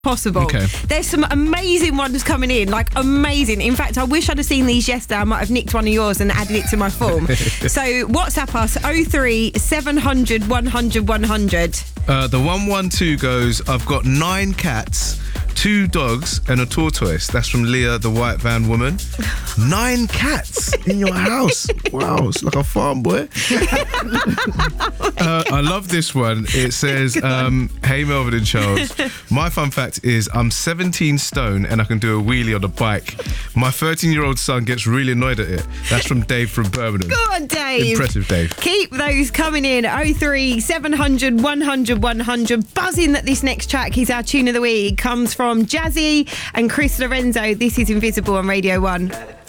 possible. Okay. There's some amazing ones coming in, like amazing. In fact, I wish I'd have seen these yesterday. I might have nicked one of yours and added it to my form. So WhatsApp us 03 700 100 100. The 112 goes, I've got 9 cats, 2 dogs and a tortoise. That's from Leah, the white van woman. 9 cats in your house. Wow, it's like a farm, boy. I love this one. It says, hey Melvin and Charles, my fun fact is I'm 17 stone and I can do a wheelie on a bike. My 13-year-old son gets really annoyed at it. That's from Dave from Birmingham. Go on, Dave. Impressive, Dave. Keep those coming in. 03 700 100 100. Buzzing that this next track is our tune of the week. Comes from Jazzy and Chris Lorenzo. This is Invisible on Radio 1.